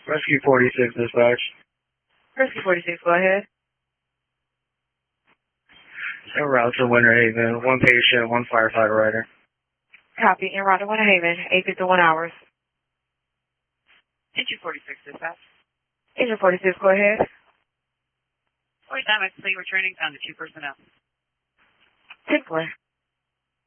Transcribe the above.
Rescue 46 dispatch. Rescue 46, go ahead. En route to Winter Haven. 1 patient, 1 firefighter rider. Copy. En route to Winter Haven, 8:51 hours. Engine 46 dispatch. Engine 46, go ahead. 40 time, I see returning down to 2 personnel. 10-4.